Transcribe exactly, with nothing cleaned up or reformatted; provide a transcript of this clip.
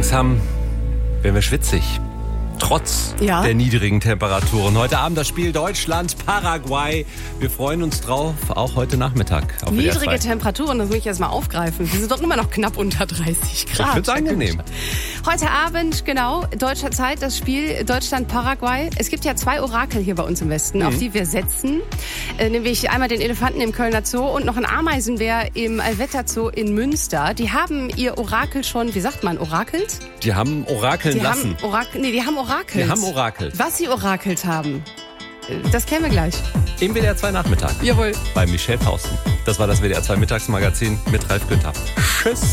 Langsam werden wir schwitzig. Trotz ja. der niedrigen Temperaturen. Heute Abend das Spiel Deutschland-Paraguay. Wir freuen uns drauf, auch heute Nachmittag. Auf Niedrige Temperaturen, das muss ich erst mal aufgreifen. Die sind doch immer noch knapp unter dreißig Grad. Ich finde es angenehm. Heute Abend, genau, deutscher Zeit, das Spiel Deutschland-Paraguay. Es gibt ja zwei Orakel hier bei uns im Westen, mhm. auf die wir setzen. Äh, nämlich einmal den Elefanten im Kölner Zoo und noch ein Ameisenbär im Allwetter Zoo in Münster. Die haben ihr Orakel schon, wie sagt man, orakelt? Die haben orakeln die lassen. Haben Orakel, nee, die haben orakelt. Die haben orakelt. Was sie orakelt haben, das kennen wir gleich. Im W D R zwei Nachmittag. Jawohl. Bei Michelle Fausten. Das war das W D R zwei Mittagsmagazin mit Ralf Günther. Tschüss.